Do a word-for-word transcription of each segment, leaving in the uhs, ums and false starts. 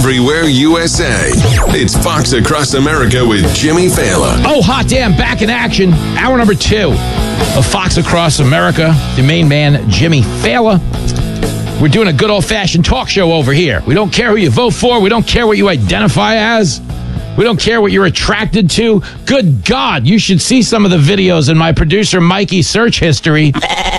everywhere U S A. It's Fox Across America with Jimmy Failla. Oh, hot damn, back in action. Hour number two of Fox Across America. The main man, Jimmy Failla. We're doing a good old-fashioned talk show over here. We don't care who you vote for. We don't care what you identify as. We don't care what you're attracted to. Good God, you should see some of the videos in my producer Mikey's search history.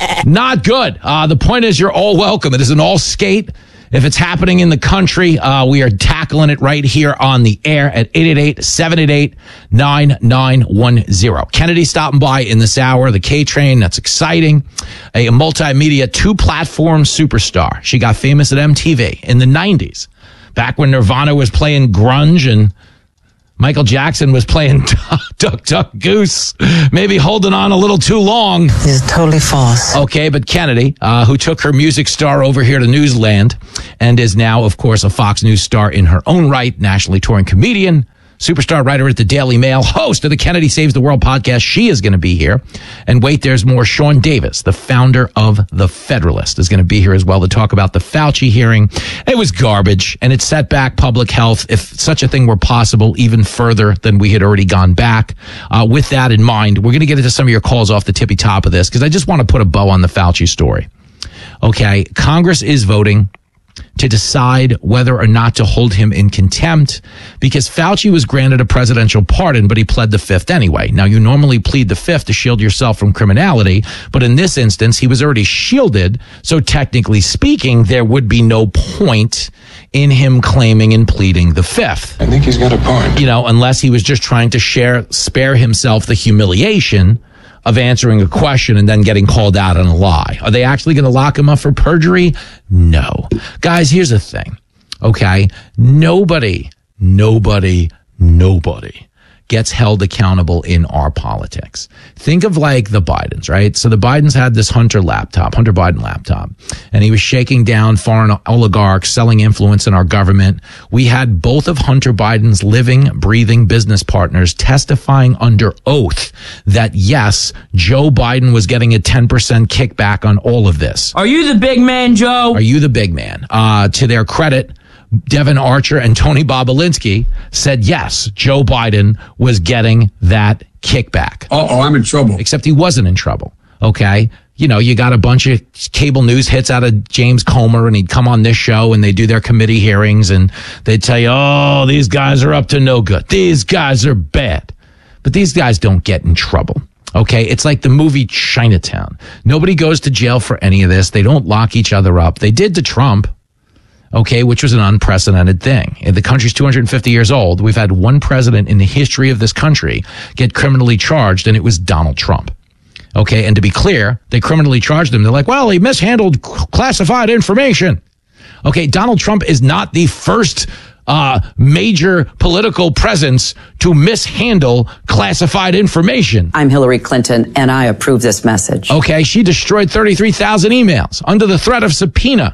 Not good. Uh, the point is you're all welcome. It is an all skate. If it's happening in the country, uh, we are tackling it right here on the air at eight eight eight, seven eight eight, nine nine one zero. Kennedy stopping by in this hour, the K-Train, that's exciting. A multimedia two-platform superstar. She got famous at M T V in the nineties, back when Nirvana was playing grunge and Michael Jackson was playing Duck, Duck, Goose, maybe holding on a little too long. It's totally false. Okay, but Kennedy, uh, who took her music star over here to Newsland and is now, of course, a Fox News star in her own right, nationally touring comedian, superstar writer at the Daily Mail, host of the Kennedy Saves the World podcast. She is going to be here. And wait, there's more. Sean Davis, the founder of The Federalist, is going to be here as well to talk about the Fauci hearing. It was garbage, and it set back public health, if such a thing were possible, even further than we had already gone back. Uh, with that in mind, we're going to get into some of your calls off the tippy top of this, because I just want to put a bow on the Fauci story. Okay, Congress is voting to decide whether or not to hold him in contempt, because Fauci was granted a presidential pardon, but he pled the fifth anyway. Now, you normally plead the fifth to shield yourself from criminality, but in this instance, he was already shielded, so technically speaking, there would be no point in him claiming and pleading the fifth. I think he's got a point. You know, unless he was just trying to share, spare himself the humiliation of answering a question and then getting called out on a lie. Are they actually going to lock him up for perjury? No. Guys, here's the thing, okay? Nobody, nobody, nobody gets held accountable in our politics. Think of like the Bidens, right? So the Bidens had this Hunter laptop, Hunter Biden laptop, and he was shaking down foreign oligarchs, selling influence in our government. We had both of Hunter Biden's living, breathing business partners testifying under oath that yes, Joe Biden was getting a ten percent kickback on all of this. Are you the big man, Joe? Are you the big man? Uh, to their credit, Devin Archer and Tony Bobolinsky said, yes, Joe Biden was getting that kickback. Uh-oh, I'm in trouble. Except he wasn't in trouble, okay? You know, you got a bunch of cable news hits out of James Comer, and he'd come on this show, and they do their committee hearings, and they'd tell you, oh, these guys are up to no good. These guys are bad. But these guys don't get in trouble. Okay, it's like the movie Chinatown. Nobody goes to jail for any of this. They don't lock each other up. They did to Trump. Okay, which was an unprecedented thing. The country's two hundred fifty years old. We've had one president in the history of this country get criminally charged, and it was Donald Trump. Okay, and to be clear, they criminally charged him. They're like, well, he mishandled classified information. Okay, Donald Trump is not the first uh, major political presence to mishandle classified information. I'm Hillary Clinton, and I approve this message. Okay, she destroyed thirty-three thousand emails under the threat of subpoena.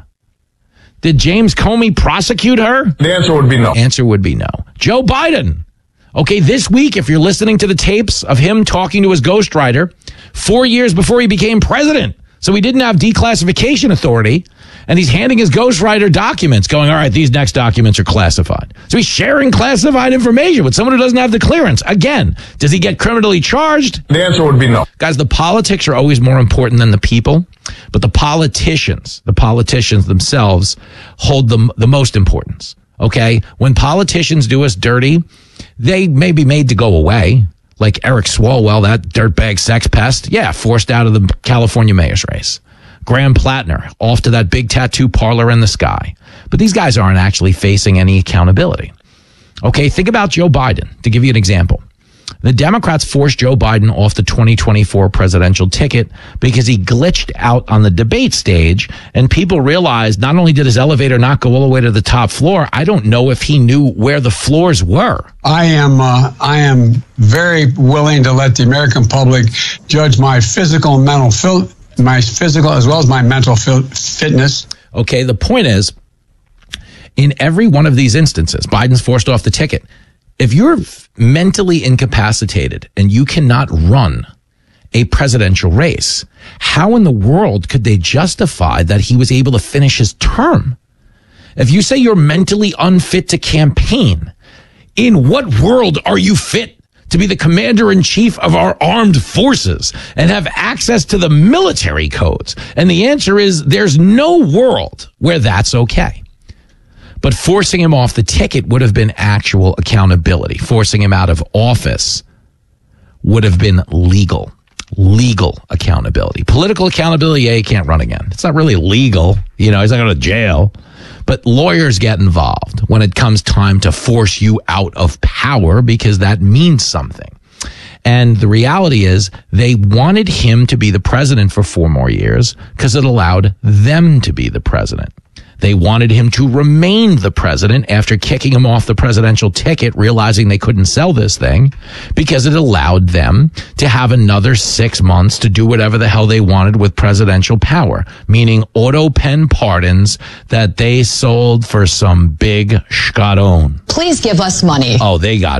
Did James Comey prosecute her? The answer would be no. Answer would be no. Joe Biden. Okay, this week, if you're listening to the tapes of him talking to his ghostwriter, four years before he became president, so he didn't have declassification authority, and he's handing his ghostwriter documents, going, all right, these next documents are classified. So he's sharing classified information with someone who doesn't have the clearance. Again, does he get criminally charged? The answer would be no. Guys, the politics are always more important than the people, but the politicians, the politicians themselves hold the, the most importance, okay? When politicians do us dirty, they may be made to go away, like Eric Swalwell, that dirtbag sex pest, yeah, forced out of the California mayor's race. Graham Plattner, off to that big tattoo parlor in the sky. But these guys aren't actually facing any accountability. Okay, think about Joe Biden, to give you an example. The Democrats forced Joe Biden off the twenty twenty-four presidential ticket because he glitched out on the debate stage, and people realized not only did his elevator not go all the way to the top floor, I don't know if he knew where the floors were. I am uh, I am very willing to let the American public judge my physical and mental fil- my physical as well as my mental fil- fitness. Okay, the point is, in every one of these instances, Biden's forced off the ticket. If you're mentally incapacitated and you cannot run a presidential race, how in the world could they justify that he was able to finish his term? If you say you're mentally unfit to campaign, in what world are you fit to be the commander-in-chief of our armed forces and have access to the military codes? And the answer is there's no world where that's okay. But forcing him off the ticket would have been actual accountability. Forcing him out of office would have been legal. Legal accountability. Political accountability, yeah, he can't run again. It's not really legal. You know, he's not going to jail. But lawyers get involved when it comes time to force you out of power because that means something. And the reality is they wanted him to be the president for four more years because it allowed them to be the president. They wanted him to remain the president after kicking him off the presidential ticket, realizing they couldn't sell this thing because it allowed them to have another six months to do whatever the hell they wanted with presidential power, meaning auto pen pardons that they sold for some big scotone. Please give us money. Oh, they got